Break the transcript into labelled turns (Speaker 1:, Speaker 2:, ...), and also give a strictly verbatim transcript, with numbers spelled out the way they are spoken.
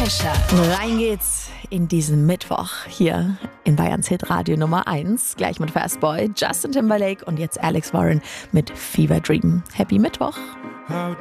Speaker 1: Pressure.
Speaker 2: Rein geht's in diesen Mittwoch hier in Bayerns Hitradio Nummer eins. Gleich mit Fastboy, Justin Timberlake und jetzt Alex Warren mit Fever Dream. Happy Mittwoch.